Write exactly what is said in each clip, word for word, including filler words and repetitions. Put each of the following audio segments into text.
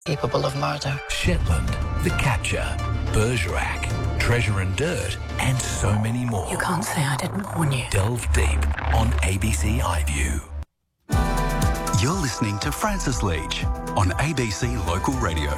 capable of murder. Shetland, The Catcher, Bergerac, Treasure and Dirt, and so many more. You can't say I didn't warn you. Delve deep on A B C iView. You're listening to Francis Leach on A B C Local Radio.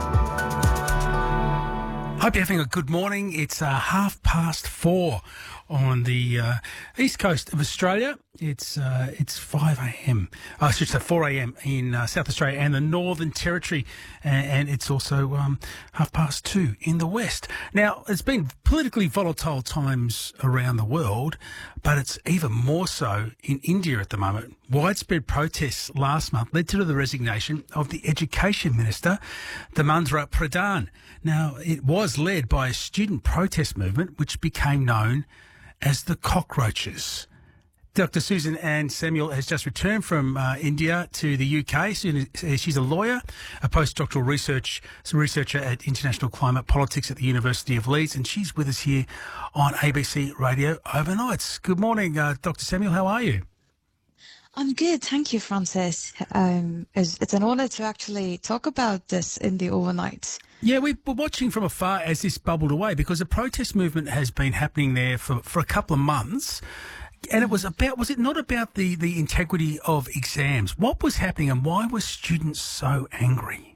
Hope you're having a good morning. It's uh, half past four on the uh, east coast of Australia. It's uh, it's five a.m. I should say four a.m. in uh, South Australia and the Northern Territory, and, and it's also um, half past two in the west. Now, it's been politically volatile times around the world, but it's even more so in India at the moment. Widespread protests last month led to the resignation of the Education Minister, Dharmendra Pradhan. Now, it was led by a student protest movement which became known as the Cockroaches. Doctor Susan Ann Samuel has just returned from uh, India to the U K. She's a lawyer, a postdoctoral research researcher at International Climate Politics at the University of Leeds, and she's with us here on A B C Radio Overnights. Good morning, uh, Doctor Samuel. How are you? I'm good. Thank you, Francis. Um, it's, it's an honour to actually talk about this in the overnights. Yeah, we were watching from afar as this bubbled away because the protest movement has been happening there for, for a couple of months. And it was about, was it not about the, the integrity of exams? What was happening and why were students so angry?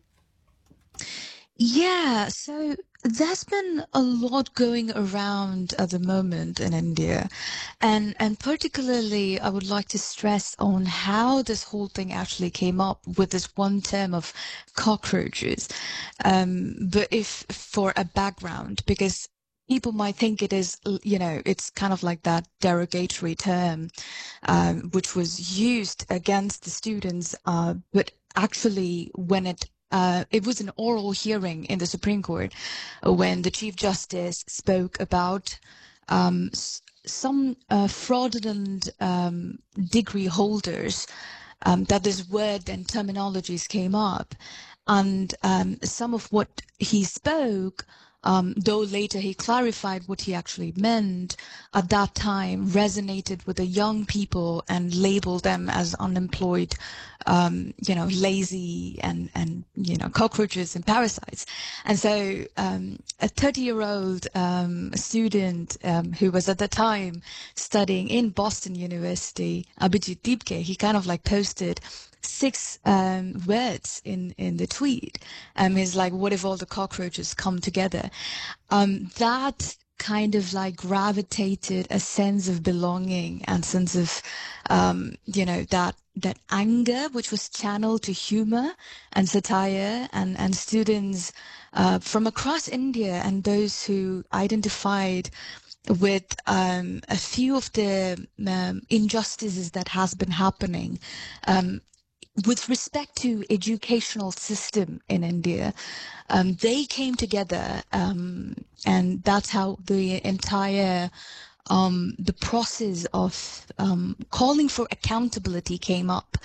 Yeah, so there's been a lot going around at the moment in India. And, and particularly, I would like to stress on how this whole thing actually came up with this one term of cockroaches. Um, but if for a background, because people might think it is, you know, it's kind of like that derogatory term, um, which was used against the students. Uh, but actually, when it uh, it was an oral hearing in the Supreme Court uh, when the Chief Justice spoke about um, s- some uh, fraudulent um, degree holders, um, that this word and terminologies came up. And um, some of what he spoke, Um, though later he clarified what he actually meant, at that time resonated with the young people and labeled them as unemployed, um, you know, lazy and, and, you know, cockroaches and parasites. And so um, a thirty-year-old um, student um, who was at the time studying in Boston University, Abhijit Deepke, he kind of like posted six um, words in, in the tweet. Um, he's like, what if all the cockroaches come together? Um, that kind of like gravitated a sense of belonging and sense of, um, you know, that that anger, which was channeled to humor and satire, and, and students uh, from across India and those who identified with um, a few of the um, injustices that has been happening um, with respect to educational system in India. Um, they came together, um, and that's how the entire um, the process of um, calling for accountability came up.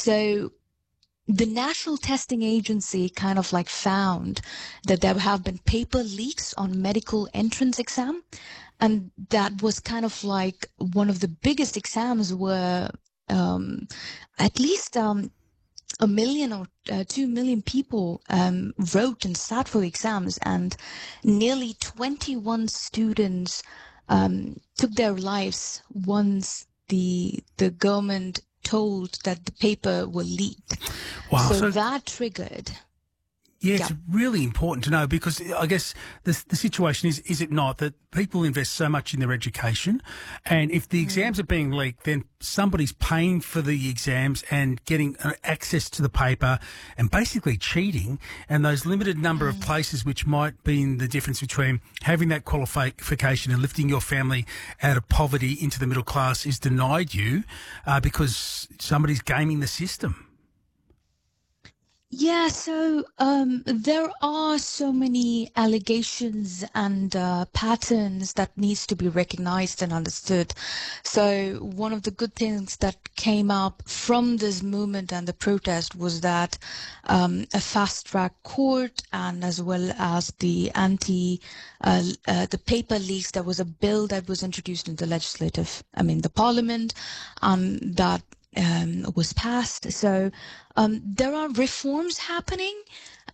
So the National Testing Agency kind of like found that there have been paper leaks on medical entrance exam, and that was kind of like one of the biggest exams where um, at least um, a million or uh, two million people um, wrote and sat for the exams, and nearly twenty-one students um, took their lives once the the government told that the paper were leaked. Wow. So, So- that triggered. Yeah, it's Yeah. really important to know because I guess the, the situation is, is it not, that people invest so much in their education, and if the exams are being leaked, then somebody's paying for the exams and getting uh, access to the paper and basically cheating, and those limited number of places which might be the difference between having that qualification and lifting your family out of poverty into the middle class is denied you uh, because somebody's gaming the system. Yeah, so um, there are so many allegations and uh, patterns that needs to be recognized and understood. So one of the good things that came up from this movement and the protest was that um, a fast-track court, and as well as the anti, uh, uh, the paper leaks, there was a bill that was introduced in the legislative, I mean the parliament, um, that um, was passed. So um, there are reforms happening,